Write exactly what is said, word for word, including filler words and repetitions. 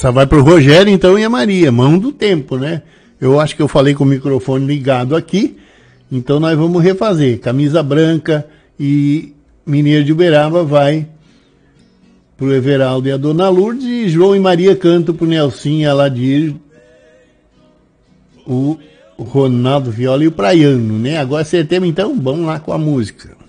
Essa vai pro Rogério, então, e a Maria. Mão do tempo, né? Eu acho que eu falei com o microfone ligado aqui. Então nós vamos refazer. Camisa Branca e Mineiro de Uberaba vai pro Everaldo e a Dona Lourdes. E João e Maria cantam pro Nelson e a Ladir, o Ronaldo Viola e o Praiano, né? Agora acertemos, então, vamos lá com a música.